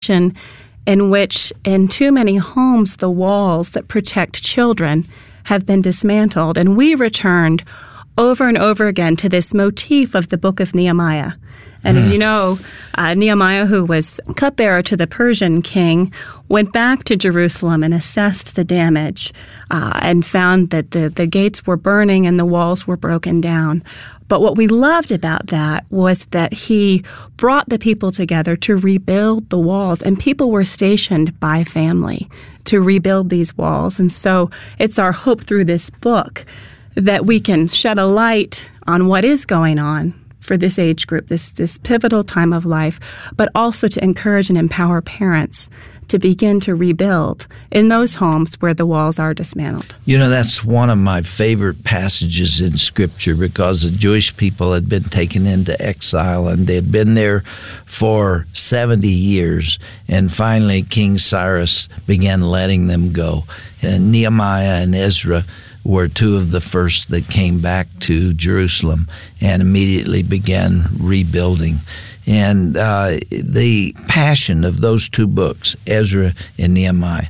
situation in which in too many homes the walls that protect children have been dismantled. And we returned over and over again to this motif of the book of Nehemiah. And as you know, Nehemiah, who was cupbearer to the Persian king, went back to Jerusalem and assessed the damage and found that the gates were burning and the walls were broken down. But what we loved about that was that he brought the people together to rebuild the walls, and people were stationed by family to rebuild these walls. And so it's our hope through this book that we can shed a light on what is going on for this age group, this pivotal time of life, but also to encourage and empower parents to begin to rebuild in those homes where the walls are dismantled. You know, that's one of my favorite passages in Scripture, because the Jewish people had been taken into exile and they had been there for 70 years. And finally, King Cyrus began letting them go. And Nehemiah and Ezra were two of the first that came back to Jerusalem and immediately began rebuilding. And the passion of those two books, Ezra and Nehemiah,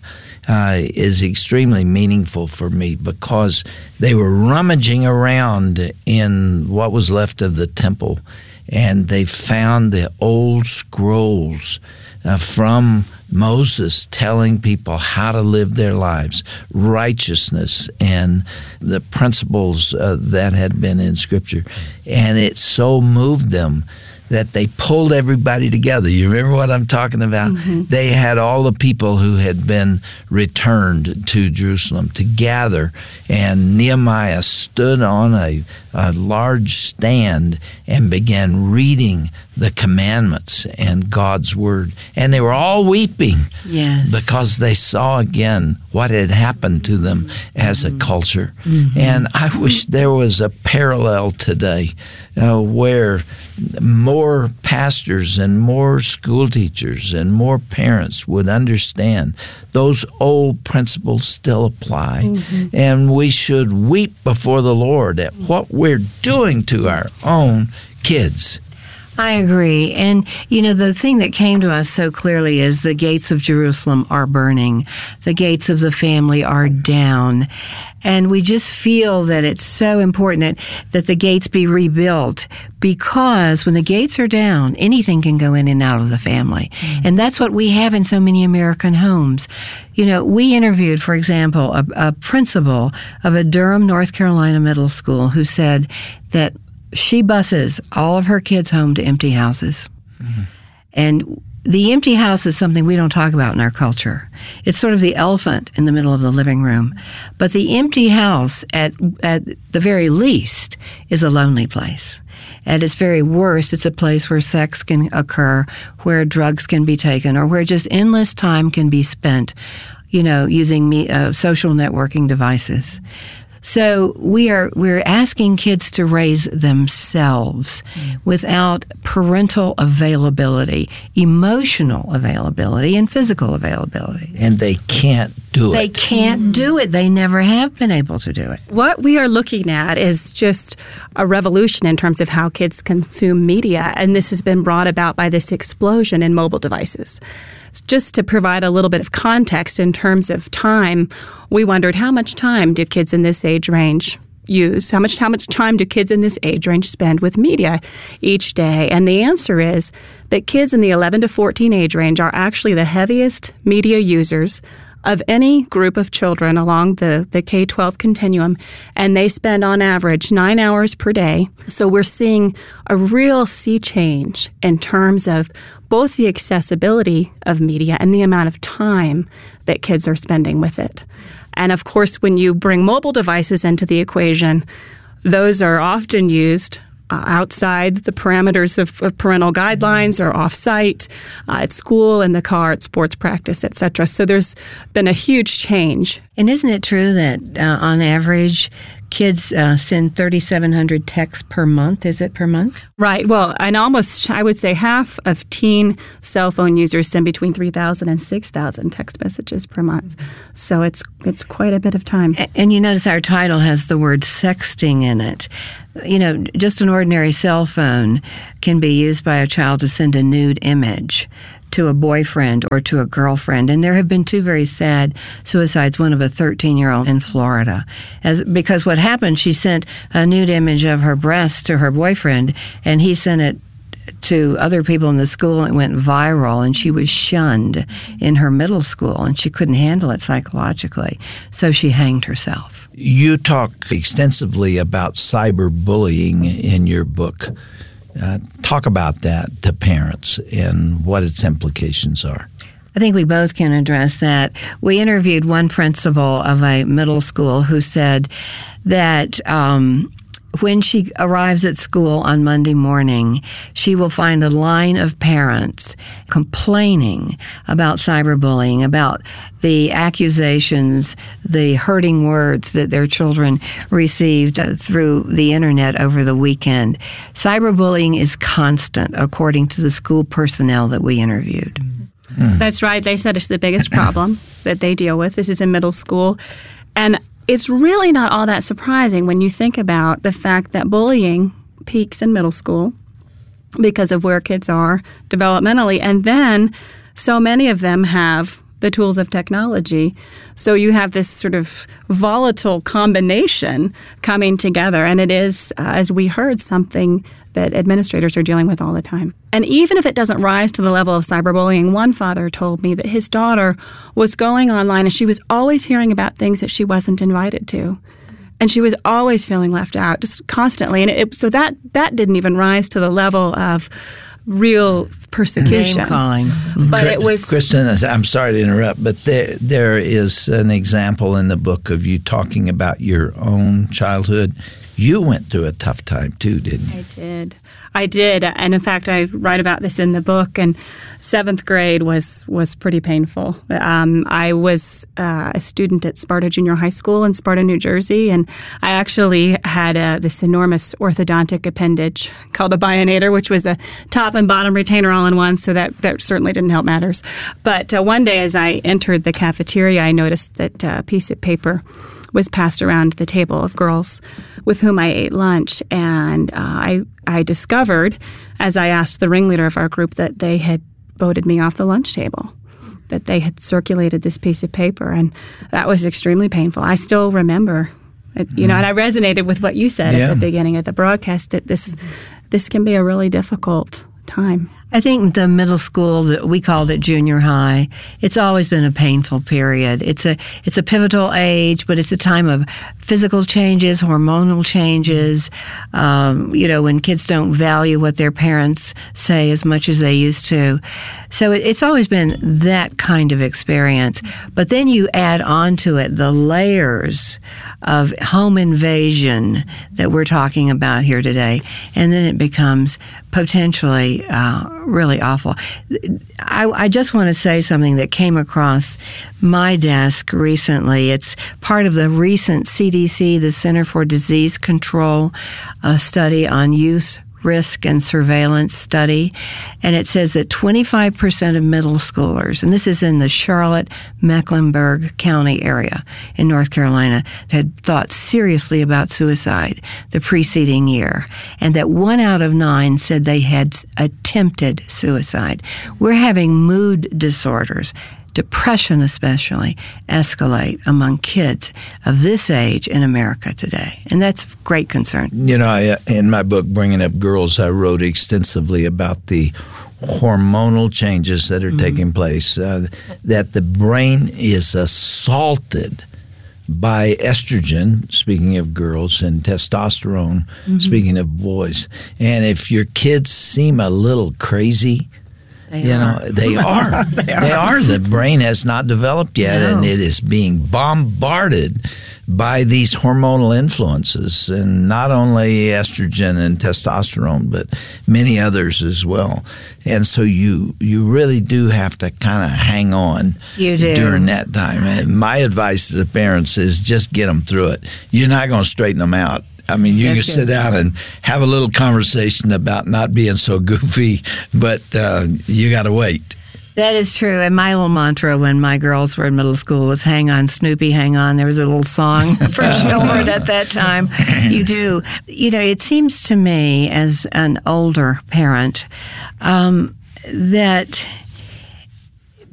is extremely meaningful for me, because they were rummaging around in what was left of the temple, and they found the old scrolls from Moses telling people how to live their lives, righteousness, and the principles that had been in Scripture. And it so moved them that they pulled everybody together. You remember what I'm talking about? Mm-hmm. They had all the people who had been returned to Jerusalem to gather, and Nehemiah stood on a large stand and began reading the commandments and God's word. And they were all weeping, yes, because they saw again what had happened to them as a culture. Mm-hmm. And I wish there was a parallel today where more pastors and more school teachers and more parents would understand those old principles still apply. Mm-hmm. And we should weep before the Lord at what we're doing to our own kids. I agree. And, you know, the thing that came to us so clearly is the gates of Jerusalem are burning. The gates of the family are down. And we just feel that it's so important that the gates be rebuilt, because when the gates are down, anything can go in and out of the family. Mm-hmm. And that's what we have in so many American homes. You know, we interviewed, for example, a principal of a Durham, North Carolina middle school who said that she buses all of her kids home to empty houses. Mm-hmm. And the empty house is something we don't talk about in our culture. It's sort of the elephant in the middle of the living room. But the empty house, at the very least, is a lonely place. At its very worst, it's a place where sex can occur, where drugs can be taken, or where just endless time can be spent, you know, using social networking devices. So we're asking kids to raise themselves without parental availability, emotional availability, and physical availability. And they can't do it. They can't do it. They never have been able to do it. What we are looking at is just a revolution in terms of how kids consume media, and this has been brought about by this explosion in mobile devices. Just to provide a little bit of context in terms of time, we wondered how much time do kids in this age range use? How much time do kids in this age range spend with media each day? And the answer is that kids in the 11 to 14 age range are actually the heaviest media users of any group of children along the K-12 continuum, and they spend on average 9 hours per day. So we're seeing a real sea change in terms of both the accessibility of media and the amount of time that kids are spending with it. And of course, when you bring mobile devices into the equation, those are often used outside the parameters of parental guidelines or off-site, at school, in the car, at sports practice, etc. So there's been a huge change. And isn't it true that on average, kids send 3,700 texts per month? Is it per month? Right. Well, and almost, I would say, half of teen cell phone users send between 3,000 and 6,000 text messages per month. So it's quite a bit of time. And you notice our title has the word sexting in it. You know, just an ordinary cell phone can be used by a child to send a nude image to a boyfriend or to a girlfriend. And there have been 2 very sad suicides, one of a 13-year-old in Florida. Because what happened, she sent a nude image of her breasts to her boyfriend, and he sent it to other people in the school, and it went viral, and she was shunned in her middle school, and she couldn't handle it psychologically. So she hanged herself. You talk extensively about cyberbullying in your book. Talk about that to parents and what its implications are. I think we both can address that. We interviewed one principal of a middle school who said that when she arrives at school on Monday morning, she will find a line of parents complaining about cyberbullying, about the accusations, the hurting words that their children received through the internet over the weekend. Cyberbullying is constant, according to the school personnel that we interviewed. That's right. They said it's the biggest problem that they deal with. This is in middle school. And it's really not all that surprising when you think about the fact that bullying peaks in middle school because of where kids are developmentally. And then so many of them have the tools of technology. So you have this sort of volatile combination coming together. And it is, as we heard, something that administrators are dealing with all the time. And even if it doesn't rise to the level of cyberbullying, one father told me that his daughter was going online and she was always hearing about things that she wasn't invited to. And she was always feeling left out, just constantly. And so that didn't even rise to the level of real persecution. Name calling. But it was... Kristen, I'm sorry to interrupt, but there is an example in the book of you talking about your own childhood. You went through a tough time too, didn't you? I did. And in fact, I write about this in the book. And 7th grade was pretty painful. I was a student at Sparta Junior High School in Sparta, New Jersey. And I actually had this enormous orthodontic appendage called a bionator, which was a top and bottom retainer all in one. So that certainly didn't help matters. But one day as I entered the cafeteria, I noticed that a piece of paper was passed around the table of girls with whom I ate lunch. And I discovered, as I asked the ringleader of our group, that they had voted me off the lunch table, that they had circulated this piece of paper. And that was extremely painful. I still remember, and I resonated with what you said at the beginning of the broadcast, that this can be a really difficult time. I think the middle school, we called it junior high, it's always been a painful period. It's a pivotal age, but it's a time of physical changes, hormonal changes, when kids don't value what their parents say as much as they used to. So it's always been that kind of experience. But then you add on to it the layers of home invasion that we're talking about here today, and then it becomes potentially really awful. I just want to say something that came across my desk recently. It's part of the recent CDC, the Center for Disease Control, study on youth risk and surveillance study, and it says that 25% of middle schoolers, and this is in the Charlotte-Mecklenburg County area in North Carolina, had thought seriously about suicide the preceding year, and that 1 out of 9 said they had attempted suicide. We're having mood disorders, depression especially, escalate among kids of this age in America today. And that's of great concern. In my book, Bringing Up Girls, I wrote extensively about the hormonal changes that are taking place, that the brain is assaulted by estrogen, speaking of girls, and testosterone, speaking of boys. And if your kids seem a little crazy, they are. They are. The brain has not developed yet, and it is being bombarded by these hormonal influences, and not only estrogen and testosterone, but many others as well. And so you really do have to kind of hang on during that time. And my advice to the parents is just get them through it. You're not going to straighten them out. I mean, you can sit down and have a little conversation about not being so goofy, but you got to wait. That is true. And my little mantra when my girls were in middle school was hang on, Snoopy, hang on. There was a little song for children at that time. You do. It seems to me as an older parent that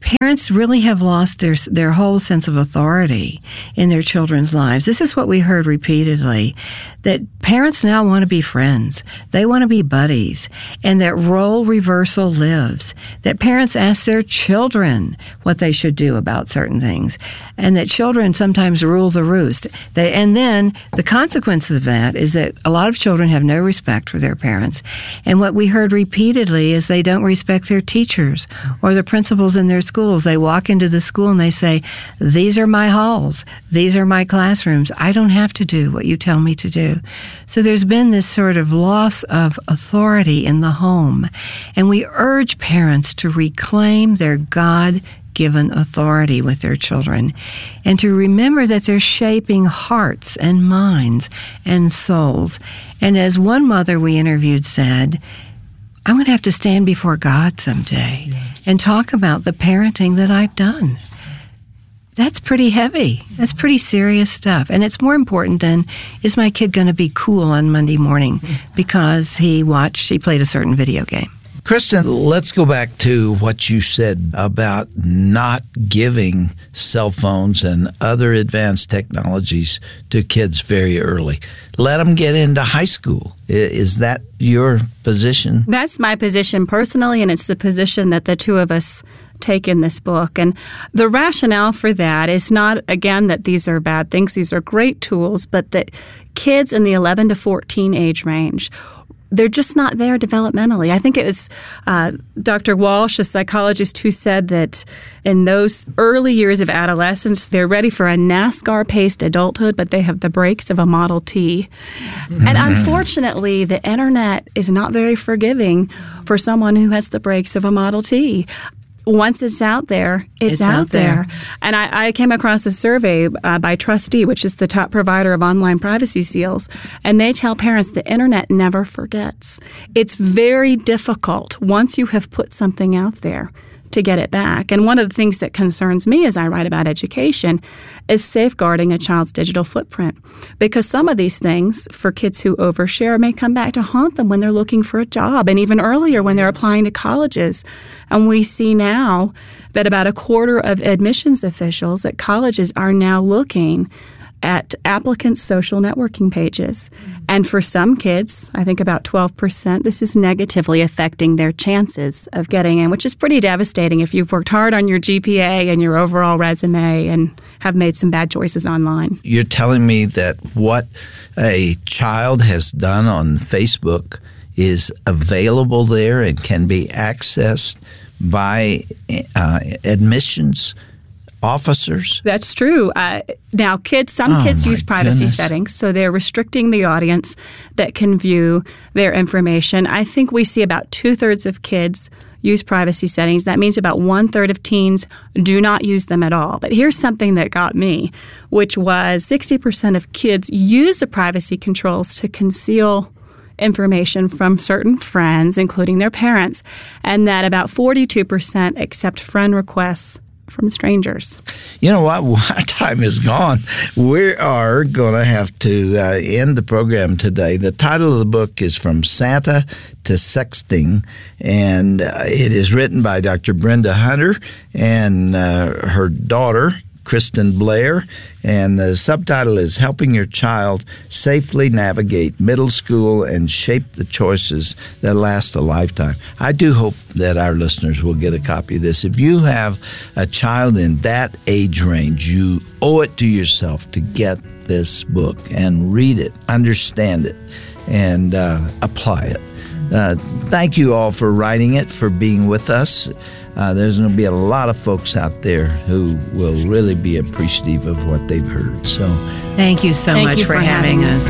parents really have lost their whole sense of authority in their children's lives. This is what we heard repeatedly, that parents now want to be friends. They want to be buddies, and that role reversal lives, that parents ask their children what they should do about certain things, and that children sometimes rule the roost. And then the consequence of that is that a lot of children have no respect for their parents. And what we heard repeatedly is they don't respect their teachers or the principals in their schools. They walk into the school and they say, these are my halls. These are my classrooms. I don't have to do what you tell me to do. So there's been this sort of loss of authority in the home. And we urge parents to reclaim their God-given authority with their children and to remember that they're shaping hearts and minds and souls. And as one mother we interviewed said, I'm going to have to stand before God someday and talk about the parenting that I've done. That's pretty heavy. That's pretty serious stuff. And it's more important than, is my kid going to be cool on Monday morning because he played a certain video game? Kristen, let's go back to what you said about not giving cell phones and other advanced technologies to kids very early. Let them get into high school. Is that your position? That's my position personally, and it's the position that the two of us take in this book. And the rationale for that is not, again, that these are bad things. These are great tools, but that kids in the 11 to 14 age range, they're just not there developmentally. I think it was Dr. Walsh, a psychologist, who said that in those early years of adolescence, they're ready for a NASCAR-paced adulthood, but they have the brakes of a Model T. Mm-hmm. And unfortunately, the internet is not very forgiving for someone who has the brakes of a Model T. Once it's out there, it's out there. And I came across a survey by Trustee, which is the top provider of online privacy seals, and they tell parents the internet never forgets. It's very difficult once you have put something out there to get it back. And one of the things that concerns me as I write about education is safeguarding a child's digital footprint. Because some of these things, for kids who overshare, may come back to haunt them when they're looking for a job, and even earlier when they're applying to colleges. And we see now that about a quarter of admissions officials at colleges are now looking at applicants' social networking pages. And for some kids, I think about 12%, this is negatively affecting their chances of getting in, which is pretty devastating if you've worked hard on your GPA and your overall resume and have made some bad choices online. You're telling me that what a child has done on Facebook is available there and can be accessed by admissions officers? That's true. Now, some kids use privacy settings, so they're restricting the audience that can view their information. I think we see about 2/3 of kids use privacy settings. That means about 1/3 of teens do not use them at all. But here's something that got me, which was 60% of kids use the privacy controls to conceal information from certain friends, including their parents, and that about 42% accept friend requests from strangers. You know what? Our time is gone. We are going to have to end the program today. The title of the book is From Santa to Sexting, and it is written by Dr. Brenda Hunter and her daughter, Kristen Blair, and the subtitle is Helping Your Child Safely Navigate Middle School and Shape the Choices That Last a Lifetime. I do hope that our listeners will get a copy of this. If you have a child in that age range, you owe it to yourself to get this book and read it, understand it, and apply it. Thank you all for writing it, for being with us. There's going to be a lot of folks out there who will really be appreciative of what they've heard. So, thank you so much for having us.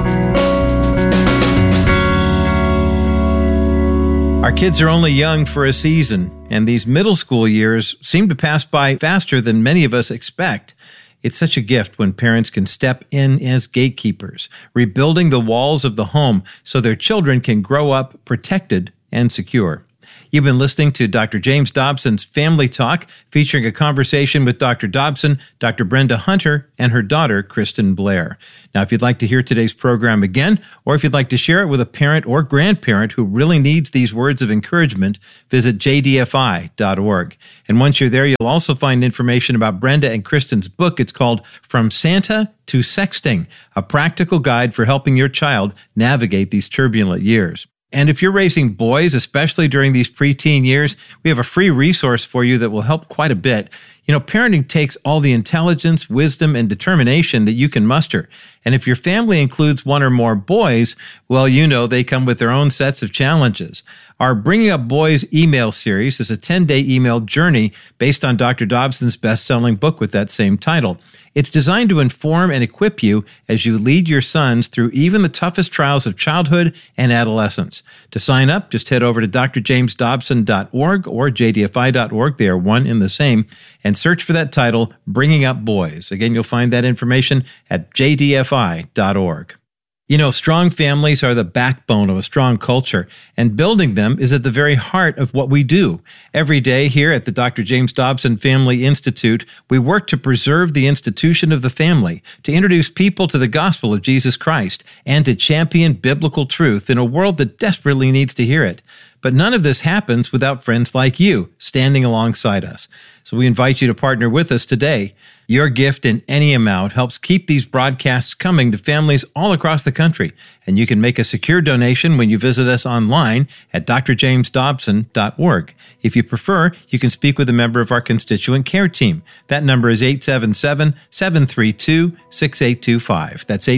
Our kids are only young for a season, and these middle school years seem to pass by faster than many of us expect. It's such a gift when parents can step in as gatekeepers, rebuilding the walls of the home so their children can grow up protected and secure. You've been listening to Dr. James Dobson's Family Talk, featuring a conversation with Dr. Dobson, Dr. Brenda Hunter, and her daughter, Kristen Blair. Now, if you'd like to hear today's program again, or if you'd like to share it with a parent or grandparent who really needs these words of encouragement, visit jdfi.org. And once you're there, you'll also find information about Brenda and Kristen's book. It's called From Santa to Sexting, a practical guide for helping your child navigate these turbulent years. And if you're raising boys, especially during these preteen years, we have a free resource for you that will help quite a bit. You know, parenting takes all the intelligence, wisdom, and determination that you can muster. And if your family includes one or more boys, well, you know they come with their own sets of challenges. Our Bringing Up Boys email series is a 10-day email journey based on Dr. Dobson's best-selling book with that same title. It's designed to inform and equip you as you lead your sons through even the toughest trials of childhood and adolescence. To sign up, just head over to drjamesdobson.org or jdfi.org. They are one and the same. And search for that title, Bringing Up Boys. Again, you'll find that information at jdfi.org. You know, strong families are the backbone of a strong culture, and building them is at the very heart of what we do. Every day here at the Dr. James Dobson Family Institute, we work to preserve the institution of the family, to introduce people to the gospel of Jesus Christ, and to champion biblical truth in a world that desperately needs to hear it. But none of this happens without friends like you standing alongside us. So we invite you to partner with us today. Your gift in any amount helps keep these broadcasts coming to families all across the country. And you can make a secure donation when you visit us online at drjamesdobson.org. If you prefer, you can speak with a member of our constituent care team. That number is 877-732-6825. That's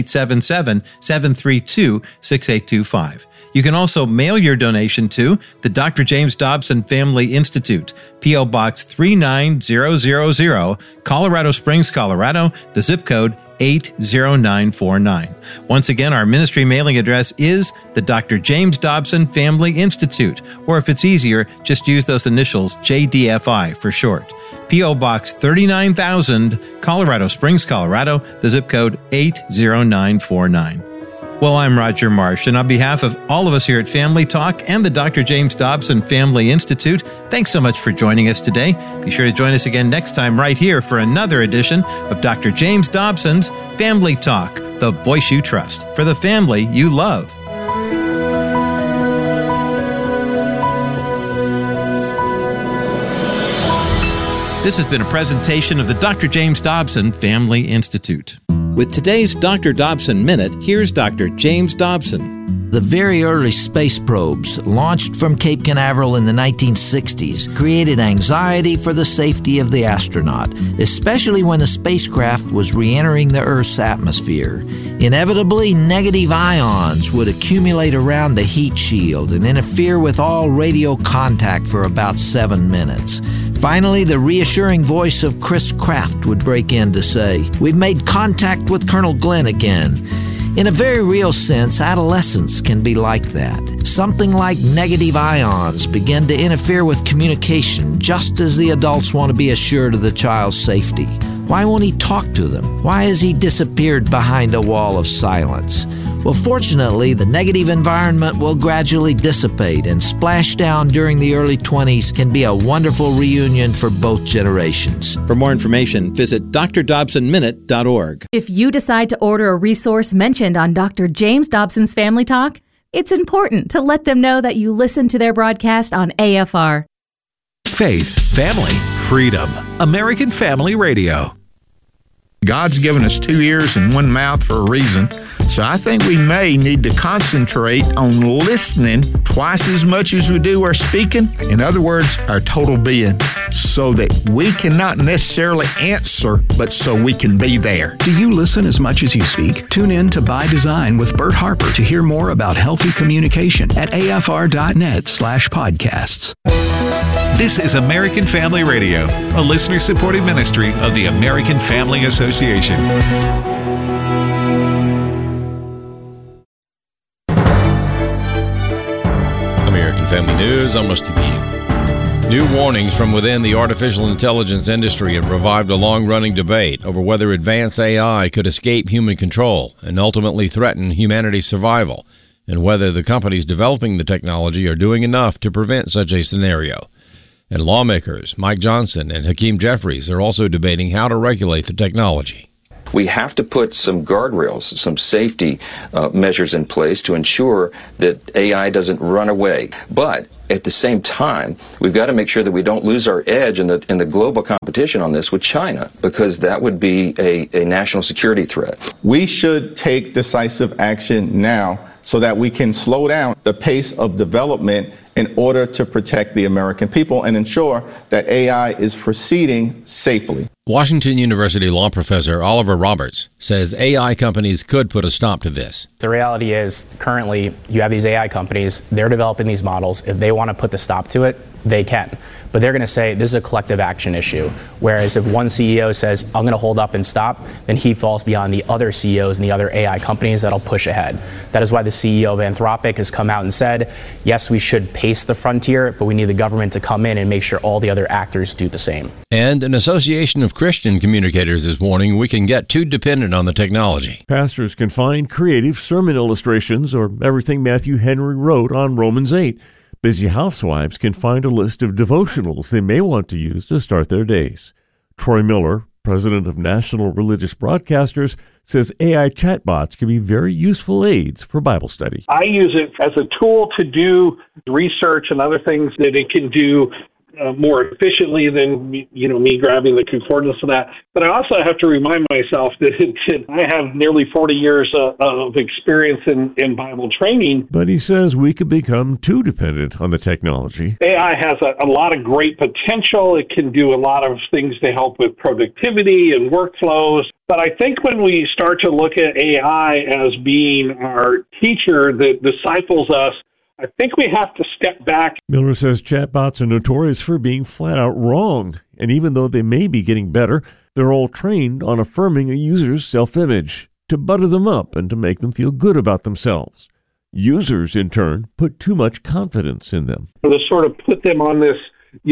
877-732-6825. You can also mail your donation to the Dr. James Dobson Family Institute, P.O. Box 39000, Colorado Springs, Colorado, the zip code 80949. Once again, our ministry mailing address is the Dr. James Dobson Family Institute, or if it's easier, just use those initials JDFI for short. P.O. Box 39000, Colorado Springs, Colorado, the zip code 80949. Well, I'm Roger Marsh, and on behalf of all of us here at Family Talk and the Dr. James Dobson Family Institute, thanks so much for joining us today. Be sure to join us again next time right here for another edition of Dr. James Dobson's Family Talk, the voice you trust, for the family you love. This has been a presentation of the Dr. James Dobson Family Institute. With today's Dr. Dobson Minute, here's Dr. James Dobson. The very early space probes, launched from Cape Canaveral in the 1960s, created anxiety for the safety of the astronaut, especially when the spacecraft was re-entering the Earth's atmosphere. Inevitably, negative ions would accumulate around the heat shield and interfere with all radio contact for about 7 minutes. Finally, the reassuring voice of Chris Kraft would break in to say, "We've made contact with Colonel Glenn again." In a very real sense, adolescence can be like that. Something like negative ions begin to interfere with communication just as the adults want to be assured of the child's safety. Why won't he talk to them? Why has he disappeared behind a wall of silence? Well, fortunately, the negative environment will gradually dissipate, and Splashdown during the early 20s can be a wonderful reunion for both generations. For more information, visit drdobsonminute.org. If you decide to order a resource mentioned on Dr. James Dobson's Family Talk, it's important to let them know that you listen to their broadcast on AFR. Faith, family, freedom. American Family Radio. God's given us 2 ears and 1 mouth for a reason, so I think we may need to concentrate on listening twice as much as we do our speaking. In other words, our total being, so that we can not necessarily answer, but so we can be there. Do you listen as much as you speak? Tune in to By Design with Bert Harper to hear more about healthy communication at afr.net/podcasts. This is American Family Radio, a listener-supported ministry of the American Family Association. American Family News, I'm Rusty Beal. New warnings from within the artificial intelligence industry have revived a long-running debate over whether advanced AI could escape human control and ultimately threaten humanity's survival. and whether the companies developing the technology are doing enough to prevent such a scenario. And lawmakers Mike Johnson and Hakeem Jeffries are also debating how to regulate the technology. We have to put some guardrails, some safety measures in place to ensure that AI doesn't run away. But at the same time, we've got to make sure that we don't lose our edge in the global competition on this with China, because that would be a national security threat. We should take decisive action now so that we can slow down the pace of development in order to protect the American people and ensure that AI is proceeding safely. Washington University law professor Oliver Roberts says AI companies could put a stop to this. The reality is, currently, you have these AI companies, they're developing these models. If they want to put the stop to it, they can. But they're going to say this is a collective action issue. Whereas if one CEO says, I'm going to hold up and stop, then he falls beyond the other CEOs and the other AI companies that'll push ahead. That is why the CEO of Anthropic has come out and said, yes, we should pace the frontier, but we need the government to come in and make sure all the other actors do the same. And an association of Christian communicators is warning we can get too dependent on the technology. Pastors can find creative sermon illustrations or everything Matthew Henry wrote on Romans 8. Busy housewives can find a list of devotionals they may want to use to start their days. Troy Miller, president of National Religious Broadcasters, says AI chatbots can be very useful aids for Bible study. I use it as a tool to do research and other things that it can do more efficiently than me grabbing the concordance of that. But I also have to remind myself that I have nearly 40 years of experience in Bible training. But he says we could become too dependent on the technology. AI has a lot of great potential. It can do a lot of things to help with productivity and workflows. But I think when we start to look at AI as being our teacher that disciples us, I think we have to step back. Miller says chatbots are notorious for being flat out wrong. And even though they may be getting better, they're all trained on affirming a user's self-image to butter them up and to make them feel good about themselves. Users, in turn, put too much confidence in them. To sort of put them on this,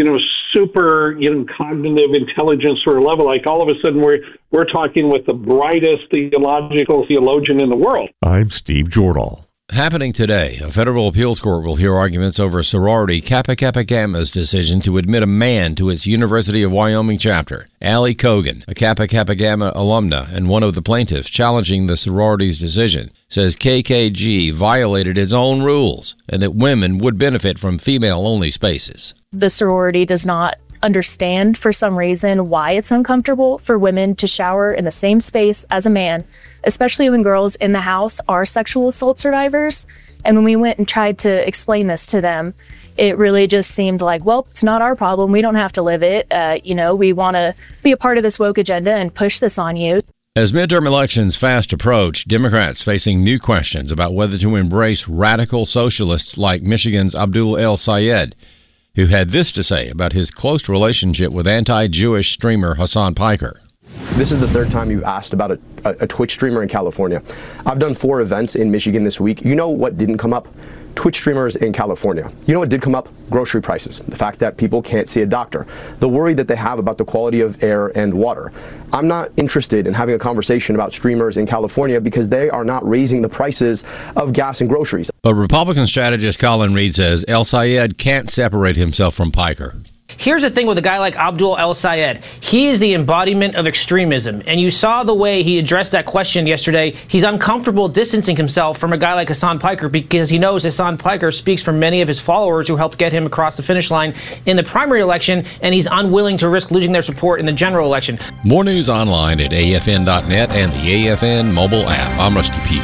super, cognitive intelligence sort of level, like all of a sudden we're talking with the brightest theologian in the world. I'm Steve Jordahl. Happening today, a federal appeals court will hear arguments over sorority Kappa Kappa Gamma's decision to admit a man to its University of Wyoming chapter. Allie Kogan, a Kappa Kappa Gamma alumna and one of the plaintiffs challenging the sorority's decision, says KKG violated its own rules and that women would benefit from female-only spaces. The sorority does not understand for some reason why it's uncomfortable for women to shower in the same space as a man, especially when girls in the house are sexual assault survivors. And when we went and tried to explain this to them, it really just seemed like, well, it's not our problem. We don't have to live it. We want to be a part of this woke agenda and push this on you. As midterm elections fast approach, Democrats facing new questions about whether to embrace radical socialists like Michigan's Abdul El-Sayed, who had this to say about his close relationship with anti-Jewish streamer Hassan Piker. This is the third time you've asked about a Twitch streamer in California. I've done 4 events in Michigan this week. You know what didn't come up? Twitch streamers in California. You know what did come up? Grocery prices. The fact that people can't see a doctor. The worry that they have about the quality of air and water. I'm not interested in having a conversation about streamers in California because they are not raising the prices of gas and groceries. But Republican strategist Colin Reed says El-Sayed can't separate himself from Piker. Here's the thing with a guy like Abdul El-Sayed. He is the embodiment of extremism. And you saw the way he addressed that question yesterday. He's uncomfortable distancing himself from a guy like Hassan Piker because he knows Hassan Piker speaks for many of his followers who helped get him across the finish line in the primary election, and he's unwilling to risk losing their support in the general election. More news online at afn.net and the AFN mobile app. I'm Rusty Pugh.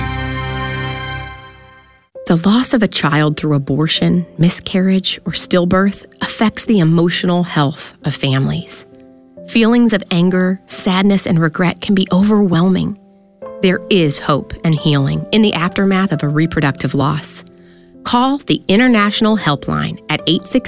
The loss of a child through abortion, miscarriage, or stillbirth affects the emotional health of families. Feelings of anger, sadness, and regret can be overwhelming. There is hope and healing in the aftermath of a reproductive loss. Call the International Helpline at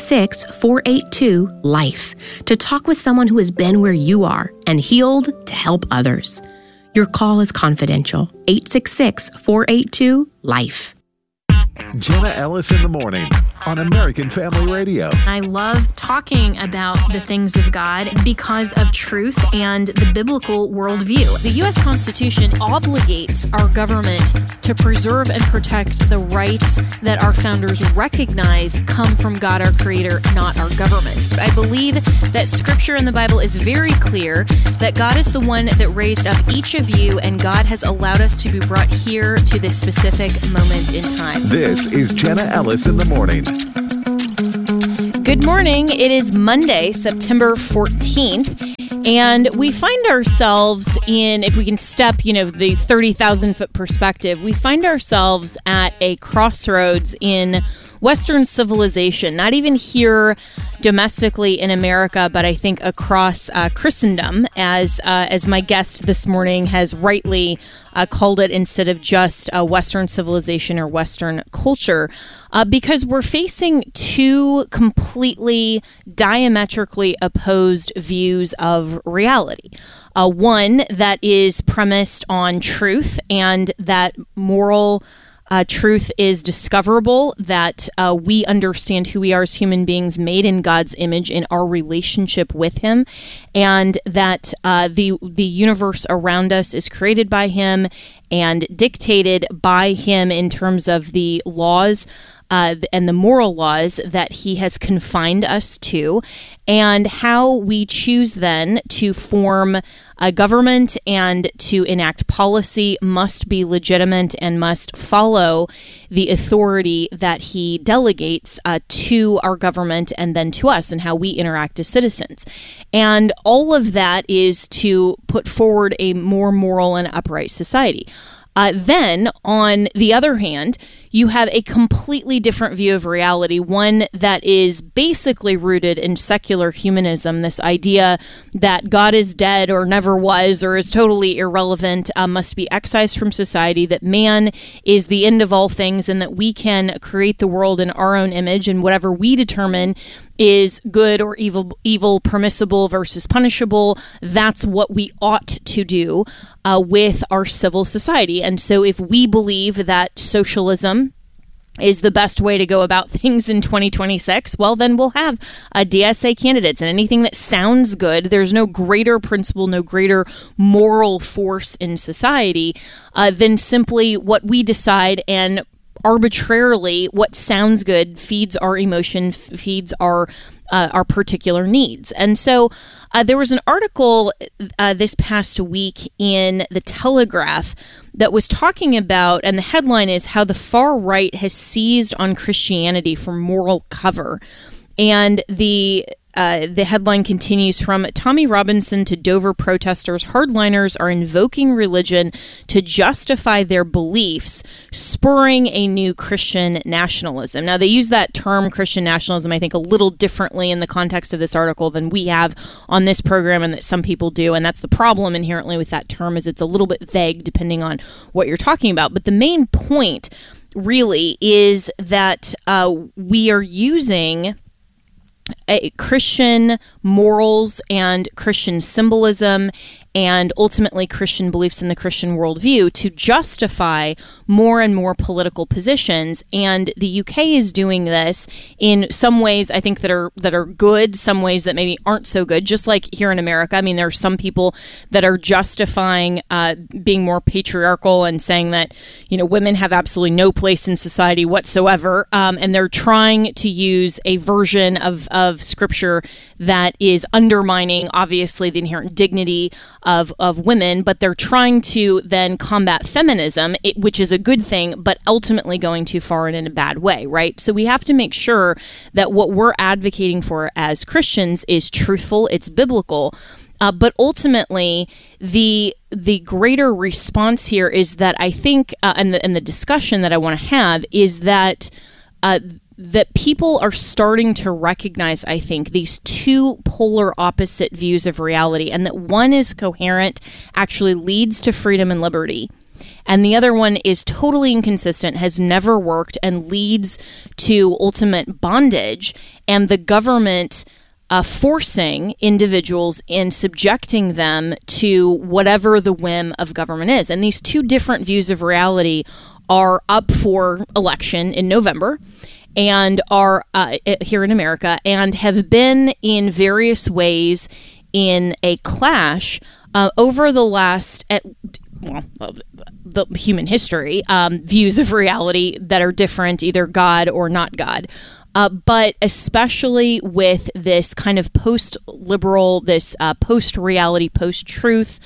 866-482-LIFE to talk with someone who has been where you are and healed to help others. Your call is confidential. 866-482-LIFE. Jenna Ellis in the morning on American Family Radio. I love talking about the things of God because of truth and the biblical worldview. The U.S. Constitution obligates our government to preserve and protect the rights that our founders recognize come from God, our Creator, not our government. I believe that Scripture in the Bible is very clear that God is the one that raised up each of you, and God has allowed us to be brought here to this specific moment in time. This is Jenna Ellis in the morning. Good morning. It is Monday, September 14th. And we find ourselves in, if we can step, the 30,000-foot perspective, we find ourselves at a crossroads in Western civilization, not even here domestically in America, but I think across Christendom, as my guest this morning has rightly called it, instead of just Western civilization or Western culture, because we're facing two completely diametrically opposed views of reality. One that is premised on truth and that moral truth is discoverable, that we understand who we are as human beings made in God's image in our relationship with Him, and that the universe around us is created by Him and dictated by Him in terms of the laws and the moral laws that He has confined us to, and how we choose then to form a government and to enact policy must be legitimate and must follow the authority that He delegates to our government and then to us, and how we interact as citizens. And all of that is to put forward a more moral and upright society. Then, on the other hand, you have a completely different view of reality, one that is basically rooted in secular humanism, this idea that God is dead or never was or is totally irrelevant, must be excised from society, that man is the end of all things, and that we can create the world in our own image, and whatever we determine is good or evil, permissible versus punishable, that's what we ought to do with our civil society. And so if we believe that socialism is the best way to go about things in 2026, well, then we'll have DSA candidates, and anything that sounds good. There's no greater principle, no greater moral force in society than simply what we decide, and arbitrarily what sounds good feeds our emotion, feeds our particular needs. And so there was an article this past week in The Telegraph that was talking about, and the headline is How the Far Right Has Seized on Christianity for Moral Cover. And the headline continues, from Tommy Robinson to Dover protesters, hardliners are invoking religion to justify their beliefs, spurring a new Christian nationalism. Now, they use that term Christian nationalism, I think, a little differently in the context of this article than we have on this program, and that some people do. And that's the problem inherently with that term, is it's a little bit vague depending on what you're talking about. But the main point really is that we are using Christian morals and Christian symbolism and ultimately Christian beliefs in the Christian worldview to justify more and more political positions. And the UK is doing this in some ways, I think, that are good, some ways that maybe aren't so good, just like here in America. I mean, there are some people that are justifying being more patriarchal and saying that, women have absolutely no place in society whatsoever. And they're trying to use a version of Scripture that is undermining, obviously, the inherent dignity of women, but they're trying to then combat feminism, which is a good thing, but ultimately going too far and in a bad way, right? So we have to make sure that what we're advocating for as Christians is truthful, it's biblical, but ultimately the greater response here is that I think, and the discussion that I want to have is that that people are starting to recognize, I think, these two polar opposite views of reality, and that one is coherent, actually leads to freedom and liberty, and the other one is totally inconsistent, has never worked, and leads to ultimate bondage, and the government forcing individuals and subjecting them to whatever the whim of government is. And these two different views of reality are up for election in November. and are here in America and have been in various ways in a clash over the last, the human history, views of reality that are different, either God or not God. But especially with this kind of post-liberal, this post-reality, post-truth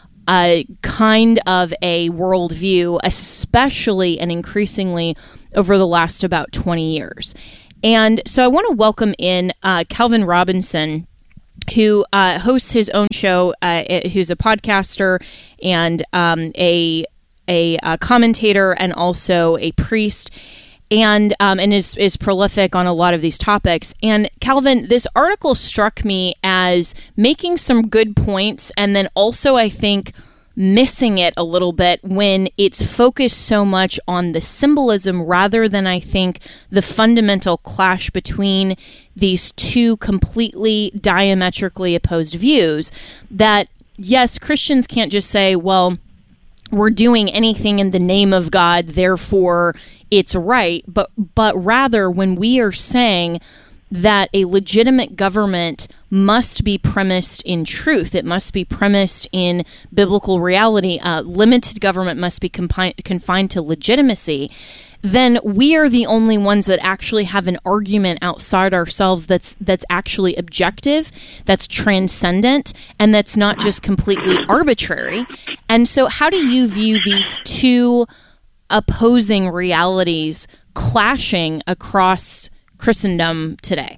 kind of a worldview, especially and increasingly over the last about 20 years. And so I want to welcome in Calvin Robinson, who hosts his own show, who's a podcaster and a commentator and also a priest, and is prolific on a lot of these topics. And Calvin, this article struck me as making some good points, and then also I think missing it a little bit when it's focused so much on the symbolism rather than, I think, the fundamental clash between these two completely diametrically opposed views. That, yes, Christians can't just say, well, we're doing anything in the name of God, therefore it's right, but rather when we are saying that a legitimate government must be premised in truth, it must be premised in biblical reality, limited government must be confined to legitimacy, then we are the only ones that actually have an argument outside ourselves that's actually objective, that's transcendent, and that's not just completely arbitrary. And so how do you view these two opposing realities clashing across Christendom today?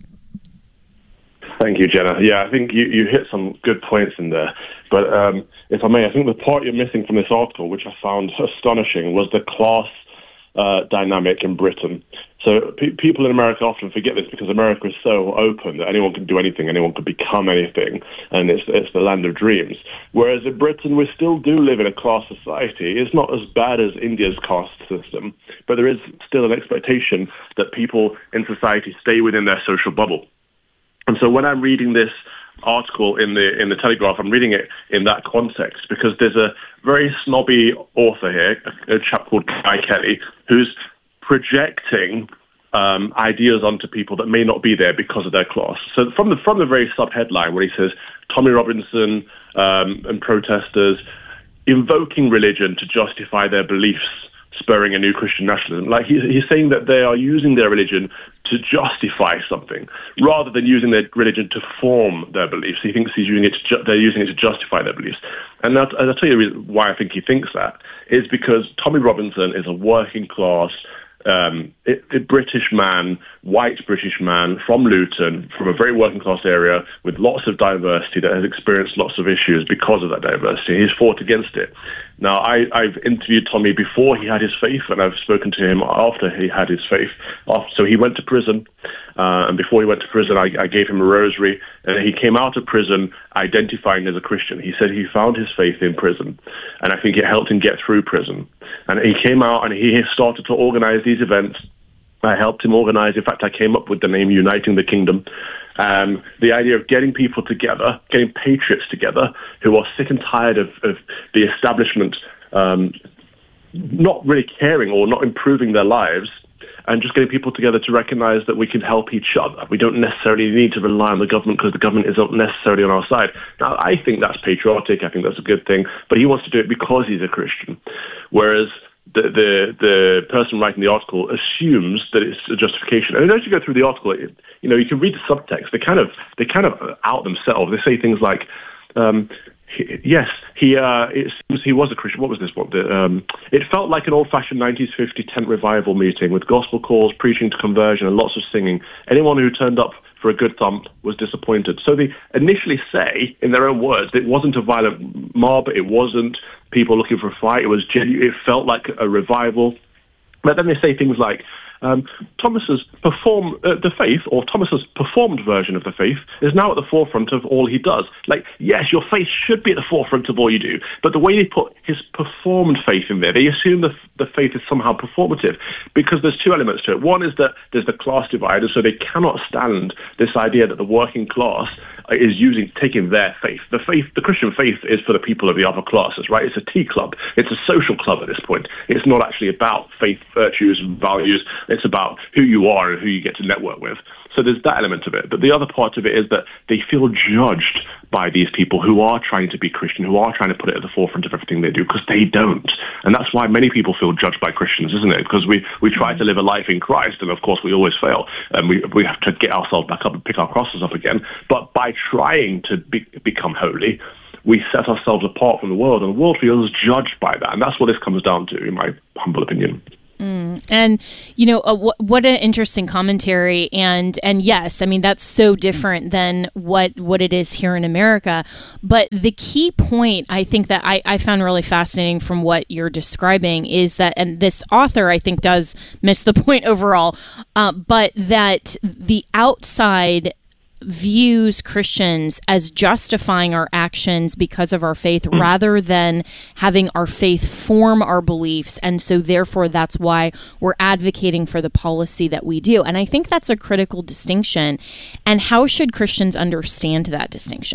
Thank you, Jenna. Yeah, I think you hit some good points in there. But if I may, I think the part you're missing from this article, which I found astonishing, was the class dynamic in Britain. So people in America often forget this because America is so open that anyone can do anything, anyone can become anything, and it's the land of dreams. Whereas in Britain, we still do live in a class society. It's not as bad as India's caste system, but there is still an expectation that people in society stay within their social bubble. And so when I'm reading this article in the Telegraph, I'm reading it in that context because there's a very snobby author here, a chap called Guy Kelly, who's projecting ideas onto people that may not be there because of their class. So from the very sub-headline where he says, Tommy Robinson and protesters invoking religion to justify their beliefs, spurring a new Christian nationalism. Like he's saying that they are using their religion to justify something rather than using their religion to form their beliefs. He thinks they're using it to justify their beliefs. And I'll tell you why I think he thinks that is because Tommy Robinson is a working class a British man, white British man from Luton, from a very working class area with lots of diversity that has experienced lots of issues because of that diversity. He's fought against it. Now, I've interviewed Tommy before he had his faith, and I've spoken to him after he had his faith. So he went to prison, and before he went to prison, I gave him a rosary, and he came out of prison identifying as a Christian. He said he found his faith in prison, and I think it helped him get through prison. And he came out, and he started to organize these events. I helped him organize. In fact, I came up with the name Uniting the Kingdom. The idea of getting people together, getting patriots together who are sick and tired of the establishment not really caring or not improving their lives, and just getting people together to recognize that we can help each other. We don't necessarily need to rely on the government because the government isn't necessarily on our side. Now, I think that's patriotic. I think that's a good thing. But he wants to do it because he's a Christian. Whereas the person writing the article assumes that it's a justification. And as you go through the article, you can read the subtext. They kind of out themselves. They say things like, it seems he was a Christian. What was this one? It felt like an old-fashioned 1950 tent revival meeting with gospel calls, preaching to conversion, and lots of singing. Anyone who turned up for a good thump was disappointed. So they initially say, in their own words, it wasn't a violent mob, it wasn't people looking for a fight, it was genuine, it felt like a revival. But then they say things like, Thomas's performed version of the faith is now at the forefront of all he does. Like, yes, your faith should be at the forefront of all you do, but the way they put his performed faith in there, they assume the faith is somehow performative, because there's two elements to it. One is that there's the class divide, and so they cannot stand this idea that the working class is taking their faith. The Christian faith is for the people of the upper classes, right? It's a tea club. It's a social club at this point. It's not actually about faith, virtues, and values. It's about who you are and who you get to network with. So there's that element of it. But the other part of it is that they feel judged by these people who are trying to be Christian, who are trying to put it at the forefront of everything they do, because they don't. And that's why many people feel judged by Christians, isn't it? Because we try to live a life in Christ, and of course we always fail. And we have to get ourselves back up and pick our crosses up again. But by trying to become holy, we set ourselves apart from the world, and the world feels judged by that. And that's what this comes down to, in my humble opinion. And, what an interesting commentary. And yes, I mean, that's so different than what it is here in America. But the key point I think that I found really fascinating from what you're describing is that, and this author I think does miss the point overall, but that the outside views Christians as justifying our actions because of our faith rather than having our faith form our beliefs. And so therefore that's why we're advocating for the policy that we do. And I think that's a critical distinction. And how should Christians understand that distinction?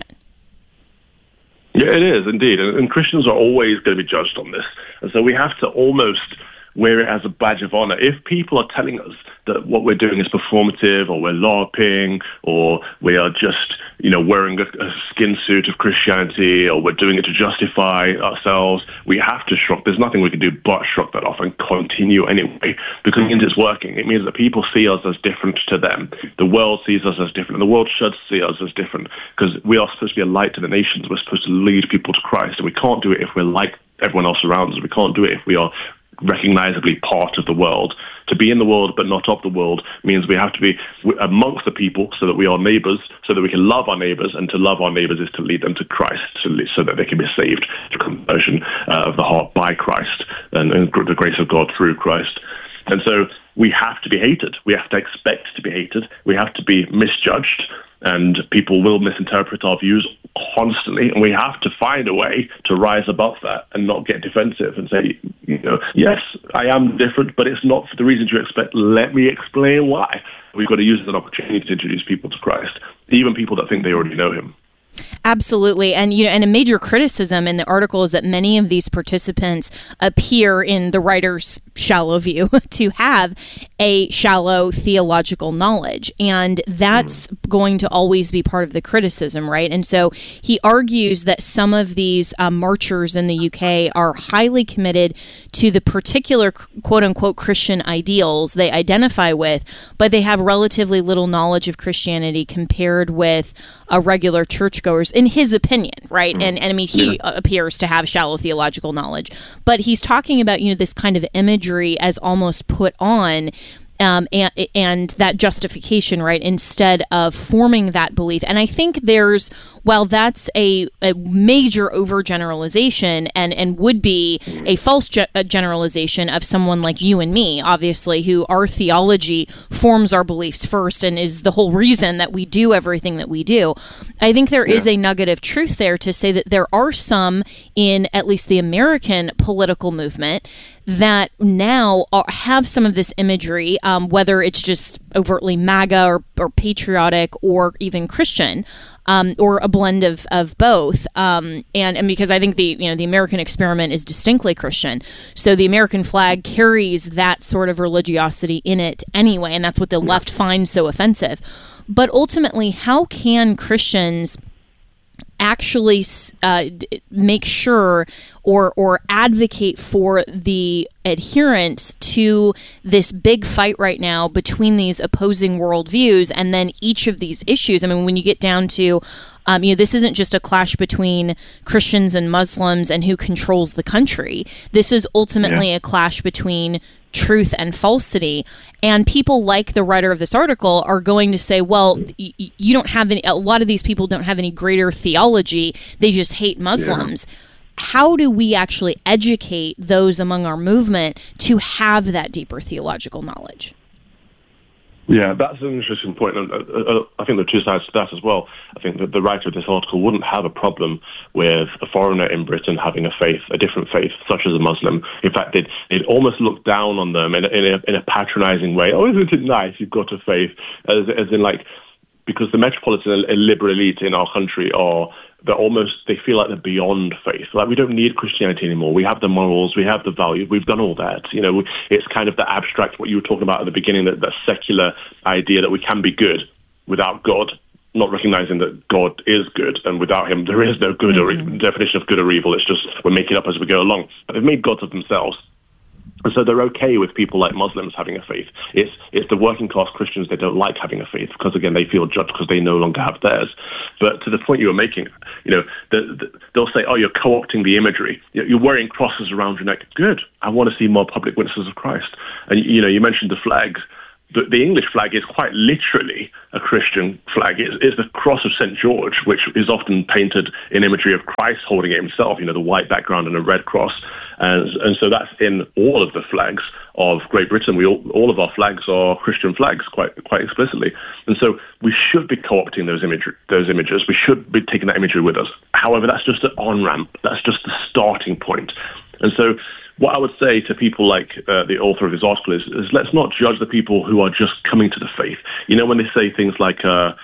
Yeah, it is indeed. And Christians are always going to be judged on this. And so we have to almost wear it as a badge of honor. If people are telling us that what we're doing is performative, or we're LARPing, or we are just, wearing a skin suit of Christianity, or we're doing it to justify ourselves, we have to shrug. There's nothing we can do but shrug that off and continue anyway, because it means it's working. It means that people see us as different to them. The world sees us as different, and the world should see us as different, because we are supposed to be a light to the nations. We're supposed to lead people to Christ, and we can't do it if we're like everyone else around us. We can't do it if we are recognizably part of the world. To be in the world but not of the world means we have to be amongst the people so that we are neighbors, so that we can love our neighbors, and to love our neighbors is to lead them to Christ, so that they can be saved through conversion of the heart by Christ and the grace of God through Christ. And so we have to be hated. We have to expect to be hated. We have to be misjudged, and people will misinterpret our views constantly, and we have to find a way to rise above that and not get defensive and say, yes, I am different, but it's not for the reasons you expect. Let me explain why. We've got to use it as an opportunity to introduce people to Christ, even people that think they already know him. Absolutely. And and a major criticism in the article is that many of these participants appear, in the writer's shallow view, to have a shallow theological knowledge. And that's going to always be part of the criticism, right? And so he argues that some of these marchers in the UK are highly committed to the particular quote-unquote Christian ideals they identify with, but they have relatively little knowledge of Christianity compared with regular churchgoers, in his opinion, right? And I mean, he appears to have shallow theological knowledge, but he's talking about, this kind of imagery as almost put on, and that justification, right, instead of forming that belief. And I think while that's a major overgeneralization and would be a false generalization of someone like you and me, obviously, who our theology forms our beliefs first and is the whole reason that we do everything that we do, I think there is a nugget of truth there to say that there are some in at least the American political movement that now have some of this imagery, whether it's just overtly MAGA or patriotic or even Christian, or a blend of both. And because I think the American experiment is distinctly Christian, so the American flag carries that sort of religiosity in it anyway, and that's what the left finds so offensive. But ultimately, how can Christians actually make sure or advocate for the adherence to this big fight right now between these opposing worldviews and then each of these issues? I mean, when you get down to, this isn't just a clash between Christians and Muslims and who controls the country. This is ultimately a clash between truth and falsity. And people like the writer of this article are going to say, well, you don't have a lot of these people don't have any greater theology. They just hate Muslims. How do we actually educate those among our movement to have that deeper theological knowledge? Yeah, that's an interesting point. I think there are two sides to that as well. I think that the writer of this article wouldn't have a problem with a foreigner in Britain having a different faith, such as a Muslim. In fact, they'd almost look down on them in a patronizing way. Oh, isn't it nice you've got a faith? As in, like, because the metropolitan and liberal elite in our country are they feel like they're beyond faith. Like, we don't need Christianity anymore. We have the morals, we have the values, we've done all that. You know, it's kind of the abstract, what you were talking about at the beginning, that secular idea that we can be good without God, not recognizing that God is good, and without him there is no good or definition of good or evil. It's just we're making up as we go along. But they've made gods of themselves. And so they're okay with people like Muslims having a faith. It's the working class Christians they don't like having a faith because, again, they feel judged because they no longer have theirs. But to the point you were making, you know, they'll say, oh, you're co-opting the imagery. You're wearing crosses around your neck. Good. I want to see more public witnesses of Christ. And, you know, you mentioned the flags. The English flag is quite literally a Christian flag. It's the cross of St. George, which is often painted in imagery of Christ holding it himself, you know, the white background and a red cross. And so that's in all of the flags of Great Britain. All of our flags are Christian flags, quite explicitly. And so we should be co-opting those images. We should be taking that imagery with us. However, that's just an on-ramp. That's just the starting point. And so what I would say to people like the author of this article is let's not judge the people who are just coming to the faith. You know, when they say things like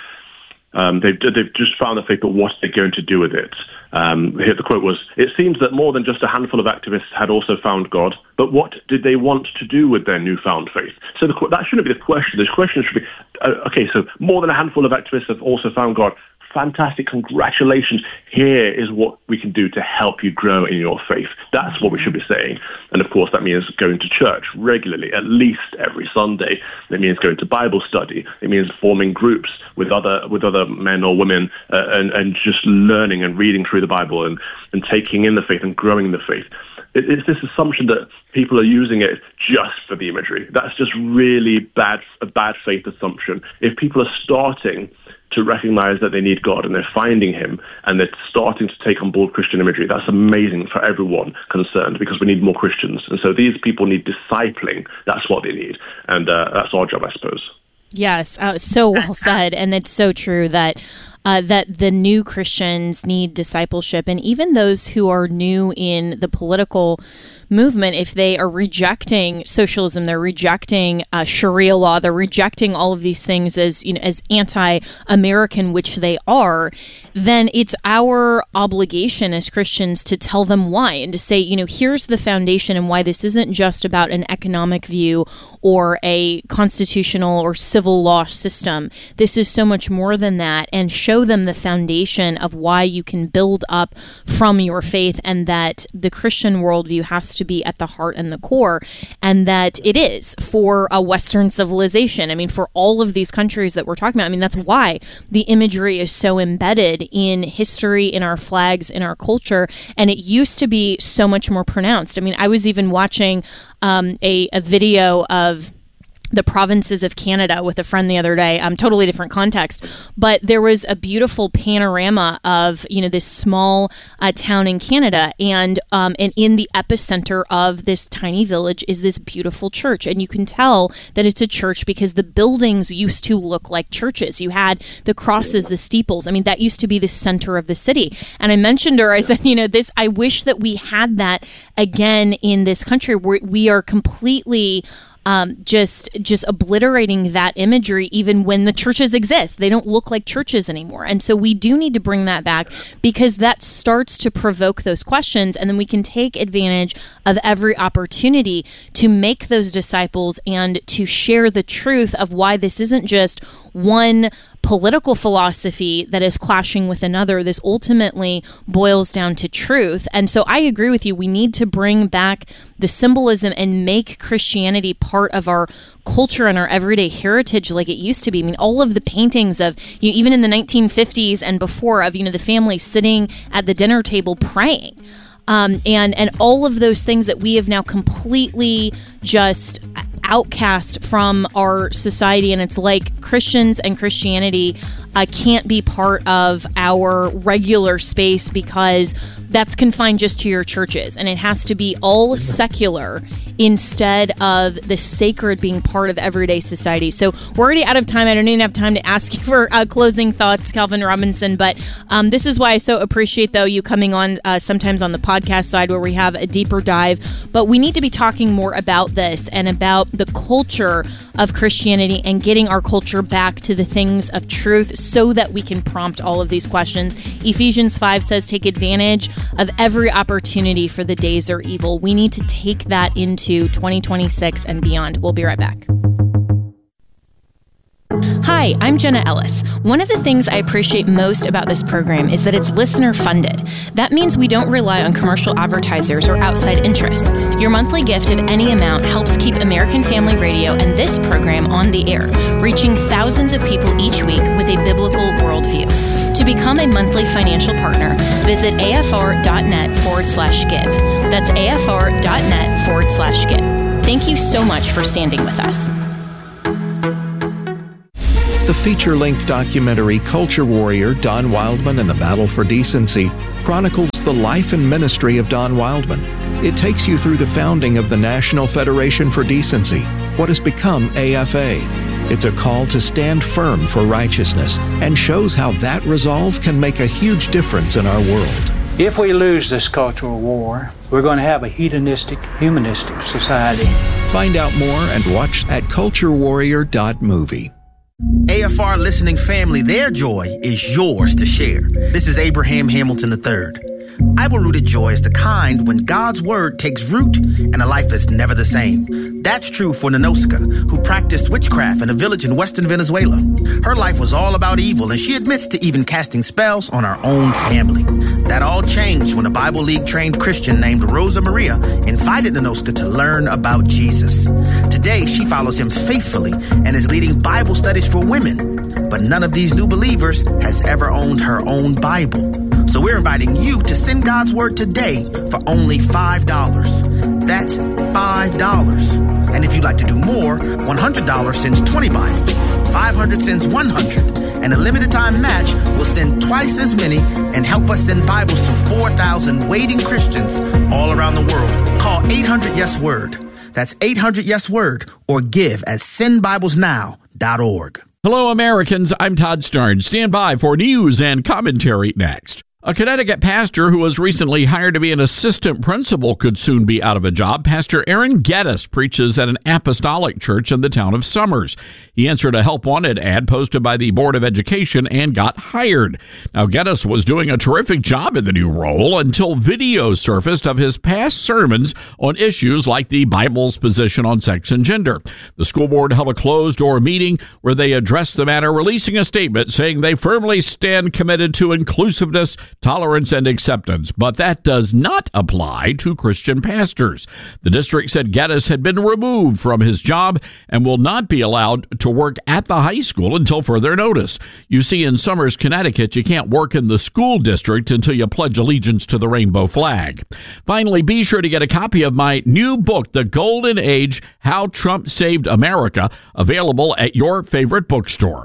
they've just found the faith, but what are they going to do with it? Here the quote was, it seems that more than just a handful of activists had also found God, but what did they want to do with their newfound faith? So that shouldn't be the question. The question should be, okay, so more than a handful of activists have also found God. Fantastic, congratulations. Here is what we can do to help you grow in your faith. That's what we should be saying. And of course, that means going to church regularly, at least every Sunday. It means going to Bible study. It means forming groups with other men or women and just learning and reading through the Bible and taking in the faith and growing in the faith. It's this assumption that people are using it just for the imagery. That's just really a bad faith assumption. If people are starting to recognize that they need God and they're finding him and they're starting to take on board Christian imagery, that's amazing for everyone concerned because we need more Christians. And so these people need discipling. That's what they need. And that's our job, I suppose. Yes, so well said. And it's so true that the new Christians need discipleship. And even those who are new in the political movement, if they are rejecting socialism, they're rejecting Sharia law, they're rejecting all of these things as, you know, as anti-American, which they are, then it's our obligation as Christians to tell them why and to say, you know, here's the foundation and why this isn't just about an economic view or a constitutional or civil law system. This is so much more than that, and show them the foundation of why you can build up from your faith, and that the Christian worldview has to be at the heart and the core, and that it is for a Western civilization. I mean, for all of these countries that we're talking about, I mean, that's why the imagery is so embedded in history, in our flags, in our culture, and it used to be so much more pronounced. I mean, I was even watching a video of the provinces of Canada with a friend the other day, totally different context, but there was a beautiful panorama of, you know, this small town in Canada, and in the epicenter of this tiny village is this beautiful church, and you can tell that it's a church because the buildings used to look like churches. You had the crosses, the steeples. I mean, that used to be the center of the city. And I mentioned her, I said, you know, I wish that we had that again in this country, where we are completely just obliterating that imagery. Even when the churches exist, they don't look like churches anymore. And so we do need to bring that back, because that starts to provoke those questions, and then we can take advantage of every opportunity to make those disciples and to share the truth of why this isn't just one political philosophy that is clashing with another. This ultimately boils down to truth. And so I agree with you. We need to bring back the symbolism and make Christianity part of our culture and our everyday heritage like it used to be. I mean, all of the paintings of, you know, even in the 1950s and before, of, you know, the family sitting at the dinner table praying. And all of those things that we have now completely just outcast from our society, and it's like Christians and Christianity can't be part of our regular space because that's confined just to your churches, and it has to be all secular instead of the sacred being part of everyday society. So we're already out of time. I don't even have time to ask you for closing thoughts, Calvin Robinson, but this is why I so appreciate, though, you coming on sometimes on the podcast side where we have a deeper dive. But we need to be talking more about this and about the culture of Christianity and getting our culture back to the things of truth so that we can prompt all of these questions. Ephesians 5 says, take advantage of every opportunity, for the days are evil. We need to take that into 2026 and beyond. We'll be right back. Hi, I'm Jenna Ellis. One of the things I appreciate most about this program is that it's listener funded. That means we don't rely on commercial advertisers or outside interests. Your monthly gift of any amount helps keep American Family Radio and this program on the air, reaching thousands of people each week with a biblical worldview. To become a monthly financial partner, visit afr.net/give. That's afr.net/give. Thank you so much for standing with us. The feature-length documentary Culture Warrior, Don Wildman and the Battle for Decency chronicles the life and ministry of Don Wildman. It takes you through the founding of the National Federation for Decency, what has become AFA. It's a call to stand firm for righteousness and shows how that resolve can make a huge difference in our world. If we lose this cultural war, we're going to have a hedonistic, humanistic society. Find out more and watch at culturewarrior.movie. AFR listening family, their joy is yours to share. This is Abraham Hamilton III. Bible-rooted joy is the kind when God's word takes root and a life is never the same. That's true for Nanoska, who practiced witchcraft in a village in western Venezuela. Her life was all about evil, and she admits to even casting spells on her own family. That all changed when a Bible League-trained Christian named Rosa Maria invited Nanoska to learn about Jesus. Today, she follows him faithfully and is leading Bible studies for women. But none of these new believers has ever owned her own Bible. So we're inviting you to send God's word today for only $5. That's $5. And if you'd like to do more, $100 sends 20 Bibles, $500 sends 100, and a limited time match will send twice as many and help us send Bibles to 4,000 waiting Christians all around the world. Call 800-YES-WORD. That's 800-YES-WORD, or give at sendbiblesnow.org. Hello, Americans. I'm Todd Starnes. Stand by for news and commentary next. A Connecticut pastor who was recently hired to be an assistant principal could soon be out of a job. Pastor Aaron Geddes preaches at an apostolic church in the town of Somers. He answered a Help Wanted ad posted by the Board of Education and got hired. Now, Geddes was doing a terrific job in the new role until video surfaced of his past sermons on issues like the Bible's position on sex and gender. The school board held a closed-door meeting where they addressed the matter, releasing a statement saying they firmly stand committed to inclusiveness, tolerance, and acceptance, but that does not apply to Christian pastors. The district said Geddes had been removed from his job and will not be allowed to work at the high school until further notice. You see, in Somers, Connecticut, you can't work in the school district until you pledge allegiance to the rainbow flag. Finally, be sure to get a copy of my new book, The Golden Age: How Trump Saved America, available at your favorite bookstore.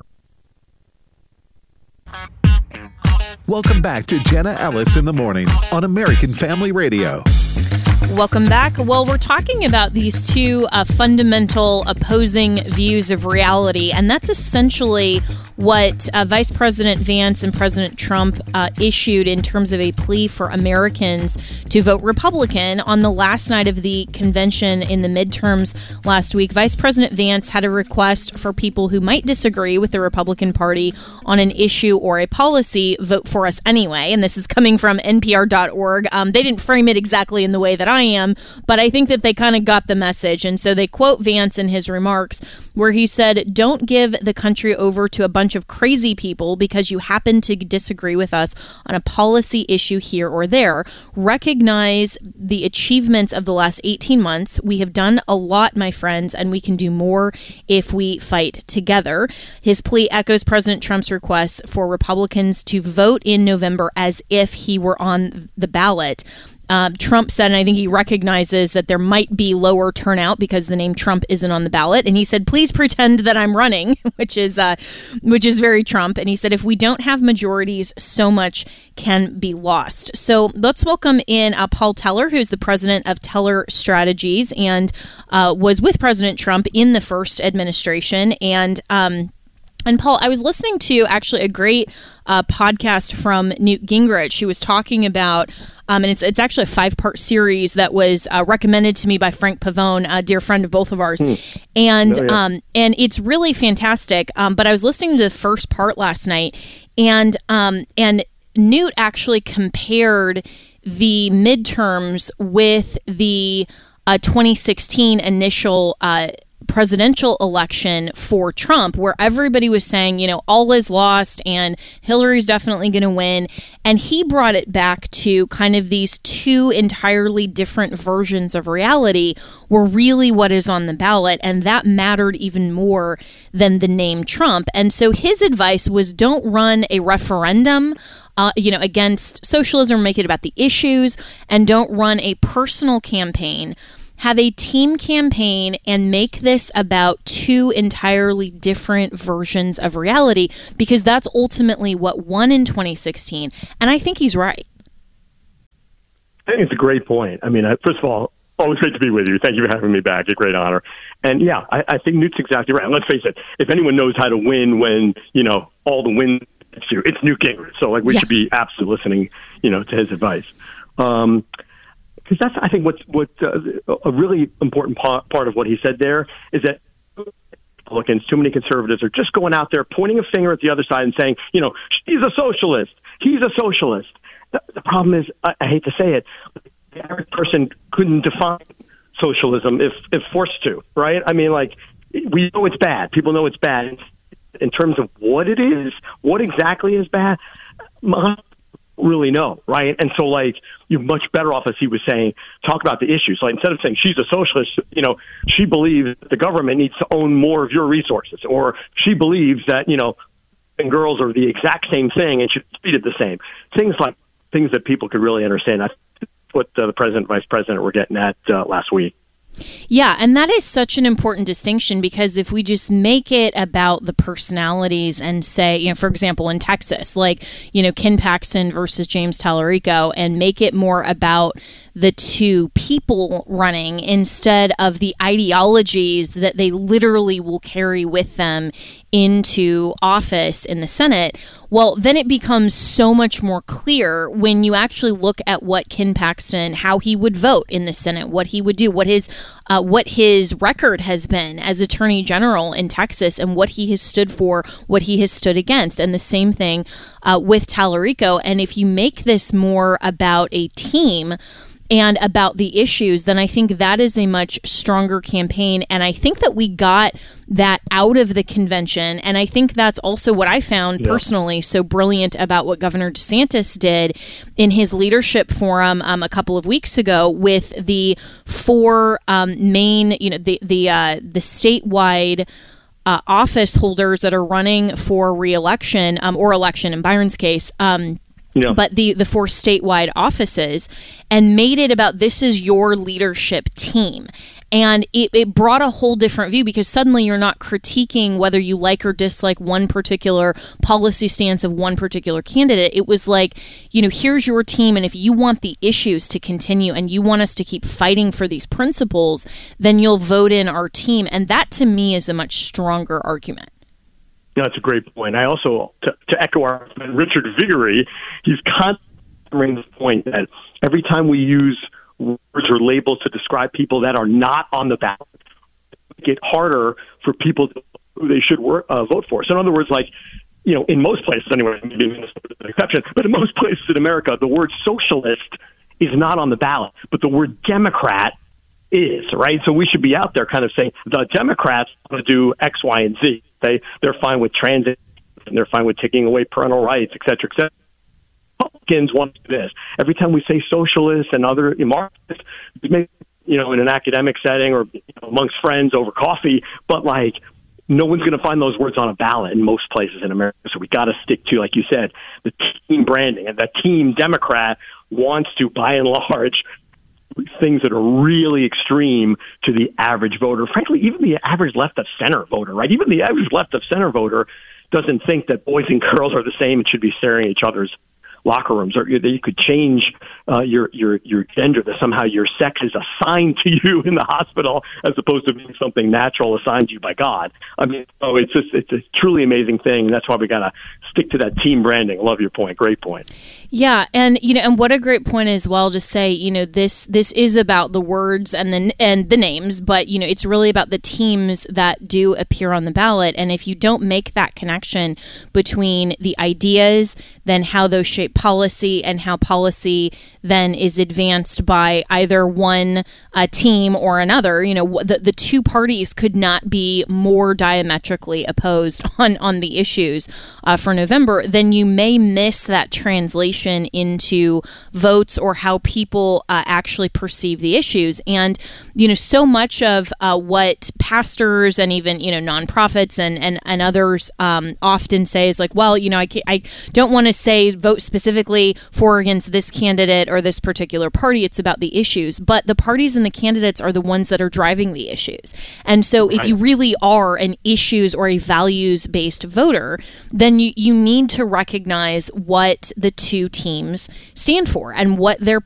Welcome back to Jenna Ellis in the Morning on American Family Radio. Welcome back. Well, we're talking about these two fundamental opposing views of reality, and that's essentially what Vice President Vance and President Trump issued in terms of a plea for Americans to vote Republican on the last night of the convention in the midterms last week. Vice President Vance had a request for people who might disagree with the Republican Party on an issue or a policy, vote for us anyway. And this is coming from NPR.org. They didn't frame it exactly in the way that I am, but I think that they kind of got the message. And so they quote Vance in his remarks where he said, "Don't give the country over to a bunch of crazy people because you happen to disagree with us on a policy issue here or there. Recognize the achievements of the last 18 months. We have done a lot, my friends, and we can do more if we fight together." His plea echoes President Trump's request for Republicans to vote in November as if he were on the ballot. Trump said, and I think he recognizes that there might be lower turnout because the name Trump isn't on the ballot. And he said, please pretend that I'm running, which is very Trump. And he said, if we don't have majorities, so much can be lost. So let's welcome in Paul Teller, who's the president of Teller Strategies and was with President Trump in the first administration. And Paul, I was listening to actually a great podcast from Newt Gingrich, who was talking about, and it's actually a 5-part series that was recommended to me by Frank Pavone, a dear friend of both of ours, and it's really fantastic. But I was listening to the first part last night, and Newt actually compared the midterms with the 2016 initial presidential election for Trump, where everybody was saying, all is lost and Hillary's definitely going to win. And he brought it back to kind of these two entirely different versions of reality were really what is on the ballot. And that mattered even more than the name Trump. And so his advice was, don't run a referendum against socialism, make it about the issues, and don't run a personal campaign. Have a team campaign and make this about two entirely different versions of reality, because that's ultimately what won in 2016. And I think he's right. I think it's a great point. I mean, first of all, always great to be with you. Thank you for having me back. A great honor. And yeah, I think Newt's exactly right. And let's face it, if anyone knows how to win when, all the wins, it's Newt Gingrich. So we should be absolutely listening, to his advice. Because that's, I think, what's a really important part of what he said there is that Republicans, too many conservatives are just going out there pointing a finger at the other side and saying, she's a socialist, he's a socialist. The problem is, I hate to say it, the average person couldn't define socialism if forced to, right? I mean, we know it's bad. People know it's bad. In terms of what it is, what exactly is bad, really know, right? And so you're much better off, as he was saying, talk about the issues. Instead of saying she's a socialist, she believes that the government needs to own more of your resources, or she believes that, and girls are the exact same thing and should be treated the same. Things that people could really understand. That's what the president, vice president were getting at last week. Yeah, and that is such an important distinction, because if we just make it about the personalities and say, for example, in Texas, Ken Paxton versus James Tallarico, and make it more about the two people running instead of the ideologies that they literally will carry with them into office in the Senate, well, then it becomes so much more clear when you actually look at what Ken Paxton, how he would vote in the Senate, what he would do, what his record has been as Attorney General in Texas, and what he has stood for, what he has stood against. And the same thing with Tallarico. And if you make this more about a team and about the issues, then I think that is a much stronger campaign. And I think that we got that out of the convention. And I think that's also what I found personally so brilliant about what Governor DeSantis did in his leadership forum a couple of weeks ago with the four main, the statewide office holders that are running for re-election or election in Byron's case. But the four statewide offices, and made it about, this is your leadership team. And it brought a whole different view, because suddenly you're not critiquing whether you like or dislike one particular policy stance of one particular candidate. It was here's your team, and if you want the issues to continue and you want us to keep fighting for these principles, then you'll vote in our team. And that, to me, is a much stronger argument. That's a great point. I also, to echo our friend Richard Viguerie, he's constantly making the point that every time we use words or labels to describe people that are not on the ballot, make it harder for people who they should vote for. So in other words, in most places anyway, maybe this is an exception, but in most places in America, the word socialist is not on the ballot, but the word Democrat is, right? So we should be out there kind of saying the Democrats want to do X, Y, and Z. They're fine with transit, and they're fine with taking away parental rights, et cetera, et cetera. Republicans want to do this. Every time we say socialists and other Marxists, in an academic setting or amongst friends over coffee, but no one's going to find those words on a ballot in most places in America. So we got to stick to, like you said, the team branding. And that team Democrat wants to, by and large, things that are really extreme to the average voter. Frankly, even the average left of center voter, right? Even the average left of center voter doesn't think that boys and girls are the same and should be staring at each other's locker rooms, or that you could change your gender, that somehow your sex is assigned to you in the hospital as opposed to being something natural assigned to you by God. I mean, it's a truly amazing thing. And that's why we got to stick to that team branding. Love your point. Great point. Yeah, and and what a great point as well to say, this is about the words and the names, but it's really about the teams that do appear on the ballot. And if you don't make that connection between the ideas, then how those shape policy, and how policy then is advanced by either one team or another, the two parties could not be more diametrically opposed on the issues for November, then you may miss that translation into votes or how people actually perceive the issues. And, so much of what pastors and even, nonprofits and others often say is like, well, I don't want to say vote specifically for or against this candidate or this particular party. It's about the issues. But the parties and the candidates are the ones that are driving the issues. And so if you really are an issues or a values-based voter, then you need to recognize what the two teams stand for and what their